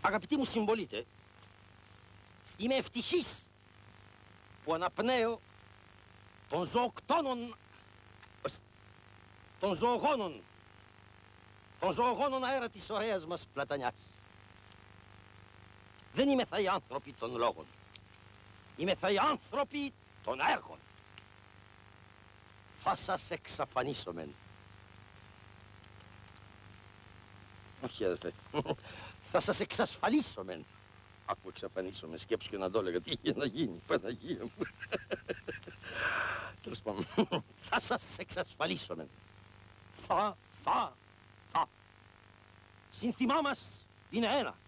Αγαπητοί μου συμπολίτε, είμαι ευτυχής που αναπνέω των ζωοκτώνων, των ζωογόνων αέρα της ωραίας μας Πλατανιάς. Δεν είμαι θα οι άνθρωποι των λόγων. Είμαι θα οι άνθρωποι των έργων. Θα σας εξαφανίσομεν. Όχι, αδερφέ. Θα σας εξασφαλίσομεν. Άκου εξαφανίσομεν. Σκέψου και να το έλεγα. Τι είχε να γίνει, Παναγία μου. Τέλος πάντων. Θα σας εξασφαλίσομεν. Θα. Σύνθημά μας είναι ένα.